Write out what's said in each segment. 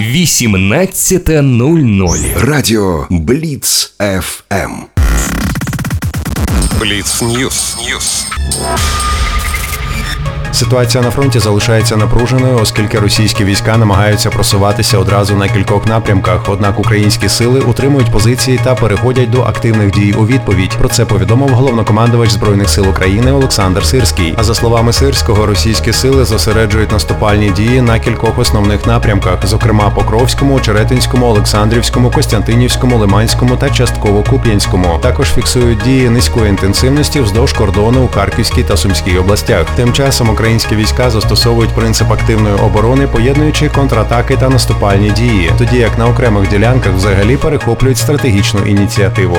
18:00. Радіо Бліц ФМ. Бліц Ньюс. Ситуація на фронті залишається напруженою, оскільки російські війська намагаються просуватися одразу на кількох напрямках. Однак українські сили утримують позиції та переходять до активних дій у відповідь. Про це повідомив головнокомандувач Збройних сил України Олександр Сирський. А за словами Сирського, російські сили зосереджують наступальні дії на кількох основних напрямках, зокрема Покровському, Очеретинському, Олександрівському, Костянтинівському, Лиманському та частково Куп'янському. Також фіксують дії низької інтенсивності вздовж кордону у Харківській та Сумській областях. Тим часом українські війська застосовують принцип активної оборони, поєднуючи контратаки та наступальні дії, тоді як на окремих ділянках взагалі перехоплюють стратегічну ініціативу.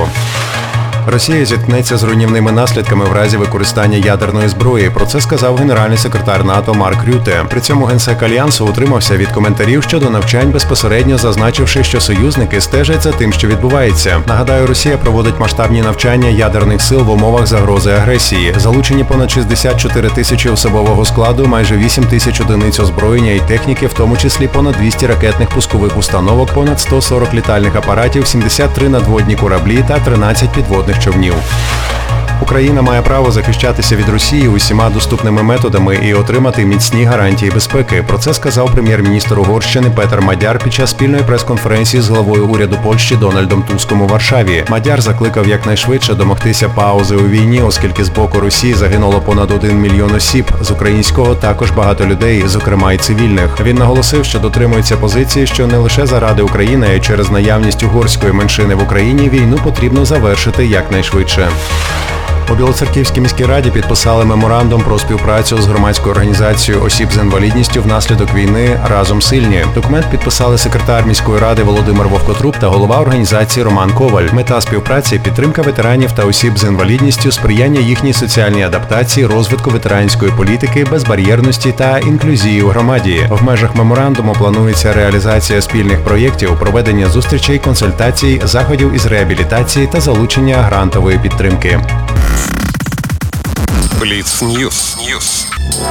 Росія зіткнеться з руйнівними наслідками в разі використання ядерної зброї. Про це сказав генеральний секретар НАТО Марк Рюте. При цьому генсек Альянсу утримався від коментарів щодо навчань, безпосередньо зазначивши, що союзники стежать за тим, що відбувається. Нагадаю, Росія проводить масштабні навчання ядерних сил в умовах загрози агресії. Залучені понад 64 тисячі особового складу, майже 8 тисяч одиниць озброєння і техніки, в тому числі понад 200 ракетних пускових установок, понад 140 літальних апаратів, 73 надводні кораблі та 13 підводних човнів. Україна має право захищатися від Росії усіма доступними методами і отримати міцні гарантії безпеки. Про це сказав прем'єр-міністр Угорщини Петер Мадяр під час спільної прес-конференції з главою уряду Польщі Дональдом Туском у Варшаві. Мадяр закликав якнайшвидше домогтися паузи у війні, оскільки з боку Росії загинуло понад 1 мільйон осіб. З українського також багато людей, зокрема й цивільних. Він наголосив, що дотримується позиції, що не лише заради України, а й через наявність угорської меншини в Україні війну потрібно завершити якнайшвидше. У Білоцерківській міській раді підписали меморандум про співпрацю з громадською організацією осіб з інвалідністю внаслідок війни «Разом сильні». Документ підписали секретар міської ради Володимир Вовкотруб та голова організації Роман Коваль. Мета співпраці – підтримка ветеранів та осіб з інвалідністю, сприяння їхній соціальній адаптації, розвитку ветеранської політики, безбар'єрності та інклюзії у громаді. В межах меморандуму планується реалізація спільних проєктів, проведення зустрічей, консультацій, заходів із реабілітації та залучення грантової підтримки. Бліц Ньюс.